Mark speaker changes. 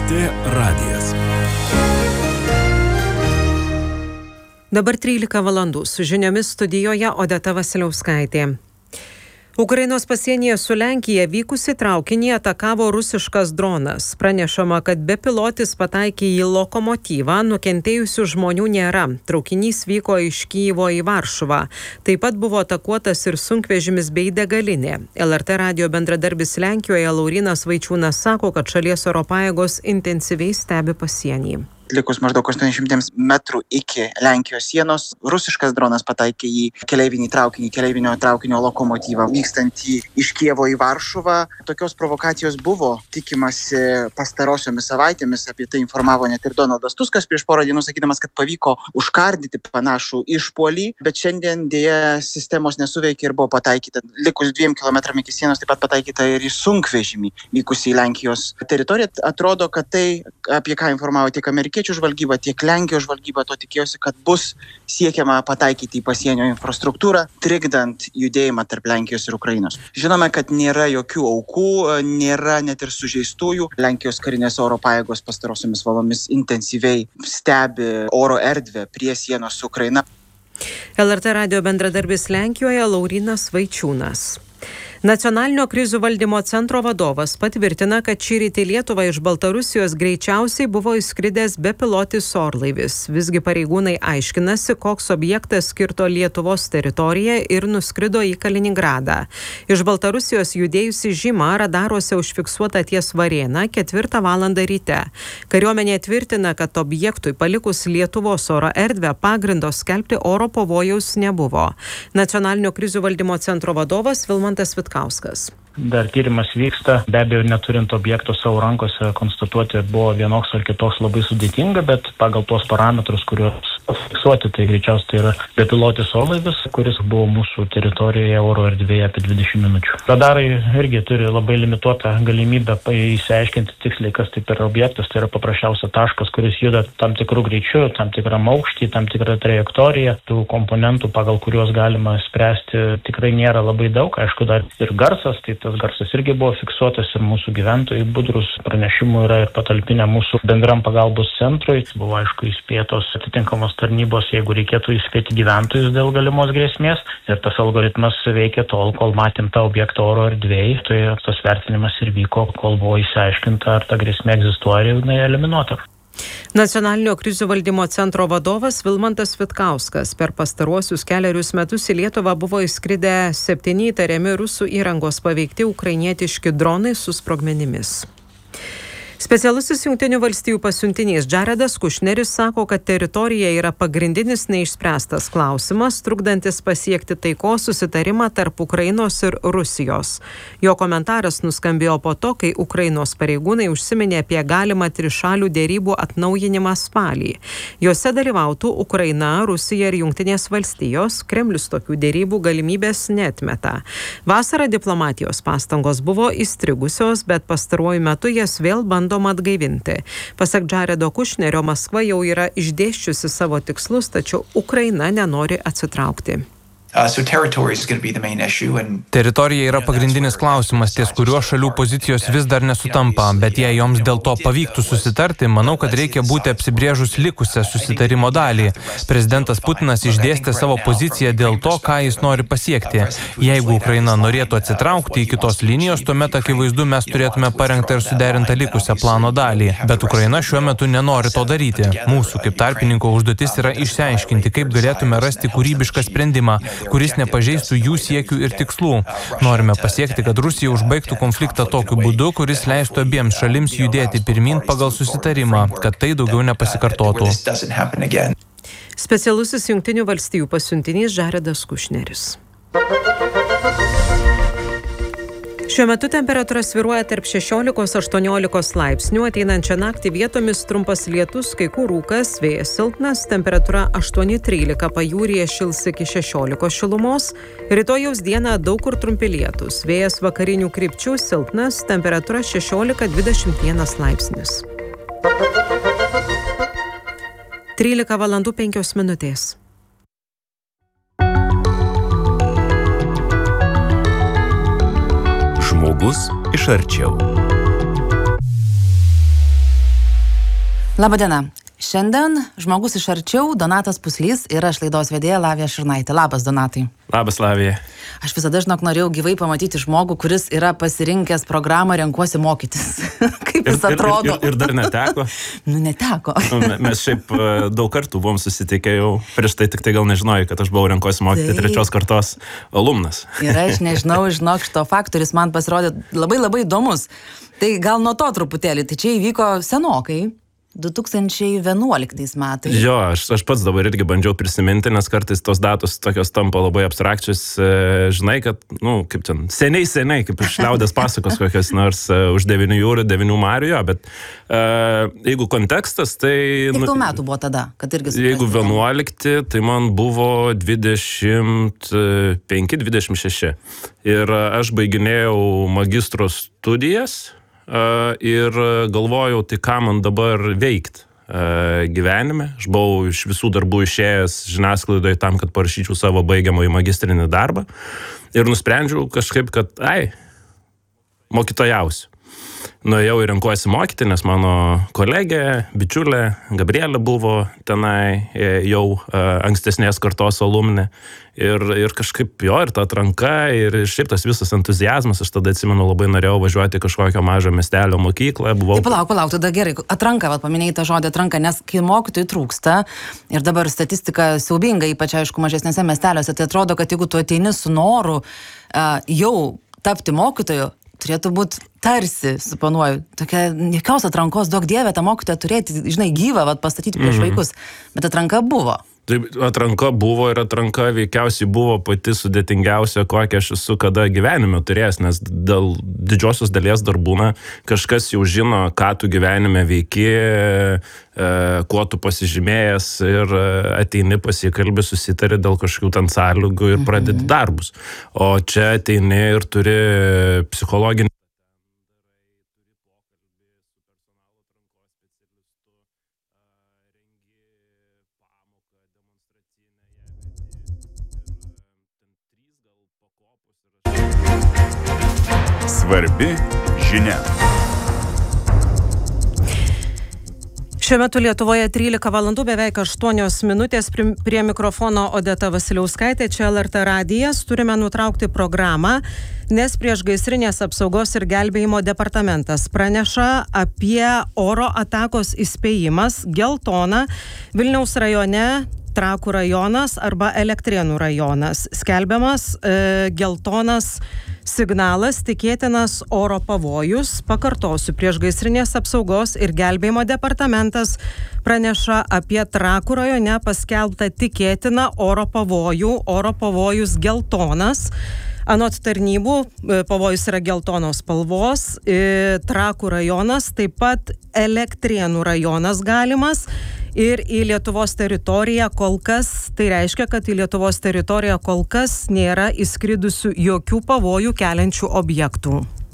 Speaker 1: LRT radijas.
Speaker 2: Dabar 13 valandų. Su žiniomis studijoje Odeta Vasiliauskaitė. Ukrainos pasienyje su Lenkija vykusi traukinį atakavo rusiškas dronas. Pranešama, kad bepilotis pataikė į lokomotyvą, nukentėjusių žmonių nėra. Traukinys vyko iš Kijevo į Varšuvą. Taip pat buvo atakuotas ir sunkvežimis bei degalinė. LRT radijo bendradarbis Lenkijoje Laurynas Vaičiūnas sako, kad šalies oro pajėgos intensyviai stebi pasienį.
Speaker 3: Likus maždaug 800 metrų iki Lenkijos sienos, rusiškas dronas pataikė į keleivinį traukinį, keleivinio traukinio lokomotyvą, vykstantį iš Kijevo į Varšuvą. Tokios provokacijos buvo tikimasi pastarosiomis savaitėmis, apie tai informavo net ir Donaldas Tuskas prieš porą dienų, sakydamas, kad pavyko užkardyti panašų išpuolį, bet šiandien dėja sistemos nesuveikė ir buvo pataikyta. Likus 2 kilometram iki sienos taip pat pataikyta ir į sunkvežimį vykusį į Lenkijos teritoriją. Atrodo, kad tai, apie ką informavo tiek amerikiečių žvalgyba, tiek Lenkijos žvalgyba, to tikėjosi, kad bus siekiama pataikyti į pasienio infrastruktūrą, trikdant judėjimą tarp Lenkijos ir Ukrainos. Žinome, kad nėra jokių aukų, nėra net ir sužeistųjų. Lenkijos karinės oro pajėgos pastarosiomis valandomis intensyviai stebi oro erdvę prie sienos su Ukraina.
Speaker 2: LRT radijo bendradarbis Lenkijoje Laurynas Vaičiūnas. Nacionalinio krizių valdymo centro vadovas patvirtina, kad šįryt į Lietuvą iš Baltarusijos greičiausiai buvo įskridęs bepilotis orlaivis. Visgi pareigūnai aiškinasi, koks objektas kirto Lietuvos teritoriją ir nuskrido į Kaliningradą. Iš Baltarusijos judėjusi žyma radaruose užfiksuota ties Varėna 4 valandą ryte. Kariuomenė tvirtina, kad objektui palikus Lietuvos oro erdvę pagrindo skelbti oro pavojaus nebuvo. Nacionalinio krizių valdymo centro vadovas Vilmantas Vitkauskas.
Speaker 4: Dar tyrimas vyksta, be abejo, neturint objekto savo rankose, konstatuoti buvo vienoks ar kitoks labai sudėtinga, bet pagal tuos parametrus, kuriuos fiksuoti, tai greičiausiai tai yra bepilotis orlaivis, kuris buvo mūsų teritorijoje oro erdvėje apie 20 minučių. Radarai irgi turi labai limituotą galimybę įsiaiškinti tiksliai, kas tai per objektas, tai yra paprasčiausia taškas, kuris juda tam tikrų greičių, tam tikram aukštį, tam tikrą trajektoriją. Tų komponentų, pagal kuriuos galima spręsti, tikrai nėra labai daug. Aišku, dar ir garsas, tai tas garsas irgi buvo fiksuotas ir mūsų gyventojai budrus pranešimų yra ir patalpinę mūsų bendram pagalbos centrui. Buvo aišku įspėtos atitinkamos tarnybos, jeigu reikėtų įspėti gyventojus dėl galimos grėsmės, ir tas algoritmas veikia tol, kol matėm tą objektą oro erdvėje. Tai tas vertinimas ir vyko, kol buvo išsiaiškinta, ar ta grėsmė egzistuoja ir jinai eliminuota.
Speaker 2: Nacionalinio krizių valdymo centro vadovas Vilmantas Vitkauskas. Per pastaruosius 4 metus į Lietuvą buvo įskridę 7 įtariami rusų įrangos paveikti ukrainietiški dronai su sprogmenimis. Specialusis Jungtinių valstijų pasiuntinys Jaredas Kušneris sako, kad teritorija yra pagrindinis neišspręstas klausimas, trukdantis pasiekti taikos susitarimą tarp Ukrainos ir Rusijos. Jo komentaras nuskambėjo po to, kai Ukrainos pareigūnai užsiminė apie galimą trišalių dėrybų atnaujinimą spalį. Jose dalyvautų Ukraina, Rusija ir Jungtinės valstijos. Kremlius tokių dėrybų galimybės neatmeta. Vasarą diplomatijos pastangos buvo įstrigusios, bet pastaruoju metu jas vėl bandoma atgaivinti. Pasak Jaredo Kušnerio, Maskva jau yra išdėsčiusi savo tikslus, tačiau Ukraina nenori atsitraukti.
Speaker 5: Teritorija yra pagrindinis klausimas, ties kuriuo šalių pozicijos vis dar nesutampa, bet jei joms dėl to pavyktų susitarti, manau, kad reikia būti apsibrėžus likusią susitarimo dalį. Prezidentas Putinas išdėstė savo poziciją dėl to, ką jis nori pasiekti. Jeigu Ukraina norėtų atsitraukti iki tos linijos, tuomet akivaizdu mes turėtume parengtą ir suderintą likusią plano dalį. Bet Ukraina šiuo metu nenori to daryti. Mūsų kaip tarpininko užduotis yra išsiaiškinti, kaip galėtume rasti kūrybišką sprendimą, kuris nepažeistų jų siekių ir tikslų. Norime pasiekti, kad Rusija užbaigtų konfliktą tokiu būdu, kuris leistų abiems šalims judėti pirmyn pagal susitarimą, kad tai daugiau nepasikartotų.
Speaker 2: Specialusis Jungtinių valstijų pasiuntinys Jaredas Kušneris. Šiuo metu temperatūra svyruoja tarp 16–18 laipsnių, ateinančią naktį vietomis trumpas lietus, kai kur rūkas, vėjas silpnas, temperatūra 8–13, pajūryje šils iki 16 šilumos, rytojaus dieną daug kur trumpi lietus, vėjas vakarinių krypčių silpnas, temperatūra 16–21 laipsnis. 13 valandų 5 minutės.
Speaker 1: Žmogus iš arčiau. Labadiena. Šiandien žmogus iš arčiau, Donatas Puslys ir aš laidos vedėja Lavija Šurnaitė. Labas, Donatai.
Speaker 6: Labas, Lavija.
Speaker 1: Aš visada, norėjau gyvai pamatyti žmogų, kuris yra pasirinkęs programą Renkuosi mokytis. Kaip jis atrodo.
Speaker 6: Ir dar neteko.
Speaker 1: Neteko.
Speaker 6: Mes šiaip daug kartų buvom susitikę jau, prieš tai tik tai gal nežinojai, kad aš buvau Renkuosi mokyti 3 kartos alumnas.
Speaker 1: Ir aš nežinau, žinok, šito faktorius man pasirodė labai įdomus. Tai gal nuo to truputėlį, tai čia įvyko senokai. 2011 metais.
Speaker 6: Jo, aš pats dabar irgi bandžiau prisiminti, nes kartais tos datos tokios tampa labai abstrakčios. Žinai, kad, kaip ten, seniai, kaip iš liaudės pasakos kokios nors už 9 jūrų, 9 marių, jo, bet jeigu kontekstas, tai...
Speaker 1: Kiek tau metų buvo tada, kad irgi suprasti?
Speaker 6: Jeigu 11, tai man buvo 25-26. Ir aš baiginėjau magistro studijas. Ir galvojau, tai ką man dabar veikt gyvenime. Aš buvau iš visų darbų išėjęs žiniasklaidoje tam, kad parašyčiau savo baigiamąjį magistrinį darbą. Ir nusprendžiau kažkaip, kad, mokytojausiu. Nuėjau ir Renkuosi mokyti, nes mano kolegė, bičiulė Gabrielė buvo tenai jau ankstesnės kartos alumnė. Ir kažkaip ir ta atranka, ir šiaip tas visas entuziazmas, aš tada atsimenu, labai norėjau važiuoti kažkokio mažo miestelio mokyklą.
Speaker 1: Tai palauk, tada gerai, atranka, paminėjai tą žodį atranka, nes kai mokytojų trūksta, ir dabar statistika siaubinga, ypač aišku mažesnėse miesteliuose, tai atrodo, kad jeigu tu ateini su noru jau tapti mokytoju, turėtų būti tarsi, suponuoju, tokia jokios atrankos, duok dievę tą mokytoją turėti, gyvą, pastatyti prieš vaikus, bet atranka buvo.
Speaker 6: Tai atranka buvo ir atranka veikiausiai buvo pati sudėtingiausia, kokią aš esu kada gyvenime turėjęs, nes dėl didžiosios dalies dar būna, kažkas jau žino, ką tu gyvenime veiki, kuo tu pasižymėjęs ir ateini pasikalbi, susitari dėl kažkokių ten sąlygų ir pradedi darbus. O čia ateini ir turi psichologinį
Speaker 7: Svarbi žinia.
Speaker 2: Šiuo metu Lietuvoje 13 valandų, beveik 8 minutės, prie mikrofono Odeta Vasiliauskaitė, čia LRT radijas. Turime nutraukti programą, nes priešgaisrinės apsaugos ir gelbėjimo departamentas praneša apie oro atakos įspėjimas geltona Vilniaus rajone, Trakų rajonas arba Elektrėnų rajonas. Skelbiamas geltonas signalas, tikėtinas oro pavojus. Pakartosiu, priešgaisrinės apsaugos ir gelbėjimo departamentas praneša apie Trakų rajone paskelbtą tikėtiną oro pavojų. Oro pavojus geltonas. Anot tarnybų pavojus yra geltonos spalvos. Trakų rajonas, taip pat Elektrėnų rajonas galimas. Ir į Lietuvos teritoriją kol kas, tai reiškia, kad į Lietuvos teritoriją kol kas nėra įskridusių jokių pavojų keliančių objektų.